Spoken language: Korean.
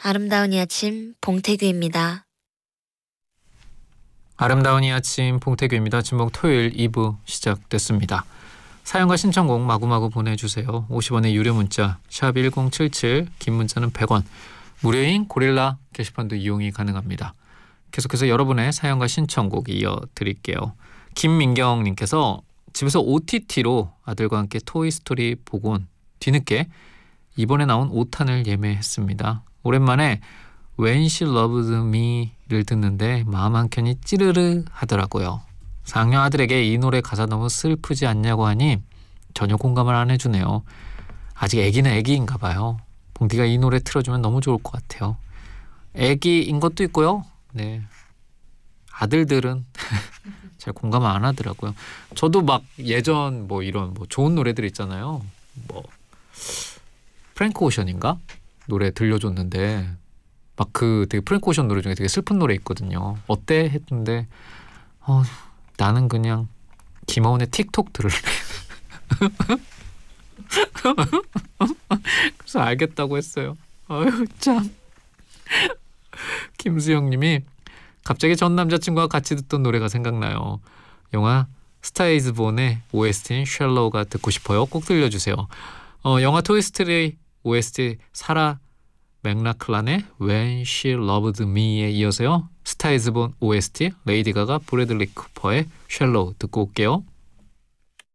아름다운 이 아침 봉태규입니다. 아름다운 이 아침 봉태규입니다. 진봉 토요일 2부 시작됐습니다. 사연과 신청곡 마구마구 보내주세요. 50원의 유료 문자 샵 1077, 긴 문자는 100원, 무료인 고릴라 게시판도 이용이 가능합니다. 계속해서 여러분의 사연과 신청곡 이어드릴게요. 김민경님께서 집에서 OTT로 아들과 함께 토이스토리 보고 온 뒤늦게 이번에 나온 5탄을 예매했습니다. 오랜만에 When She Loved Me를 듣는데 마음 한켠이 찌르르 하더라고요. 4학년 아들에게 이 노래 가사 너무 슬프지 않냐고 하니 전혀 공감을 안 해주네요. 아직 애기는 애기인가 봐요. 봉디가 이 노래 틀어주면 너무 좋을 것 같아요. 애기인 것도 있고요. 네, 아들들은 잘 공감을 안 하더라고요. 저도 막 예전 뭐 이런 뭐 좋은 노래들 있잖아요. 뭐 프랭크 오션인가? 노래 들려줬는데 막 그 되게 프랭크 오션 노래 중에 되게 슬픈 노래 있거든요. 어때? 했는데 나는 그냥 김하온의 틱톡 들을래. 그래서 알겠다고 했어요. 아유 참. 김수영님이 갑자기 전 남자친구와 같이 듣던 노래가 생각나요. 영화 스타 이즈 본의 OST인 쉘로우가 듣고 싶어요. 꼭 들려주세요. 영화 토이스토리 OST 사라 맥락클란의 When She Loved Me에 이어서요. 스타 이즈 본 OST 레이디 가가 브래들리 쿠퍼의 쉘로우 듣고 올게요.